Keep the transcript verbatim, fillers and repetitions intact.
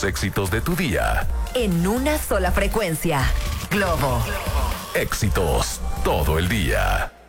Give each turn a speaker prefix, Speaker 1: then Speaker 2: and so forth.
Speaker 1: los éxitos de tu día.
Speaker 2: En una sola frecuencia. Globo.
Speaker 1: Éxitos todo el día.